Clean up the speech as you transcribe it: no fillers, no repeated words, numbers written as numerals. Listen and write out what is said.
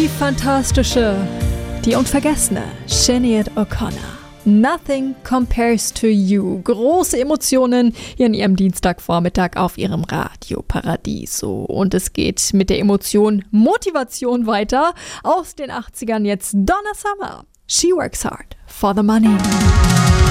Die fantastische, die unvergessene Sinead O'Connor. Nothing Compares to You. Große Emotionen hier an ihrem Dienstagvormittag auf ihrem Radio Paradiso. Und es geht mit der Emotion Motivation weiter. Aus den 80ern jetzt Donna Summer. She works hard for the money.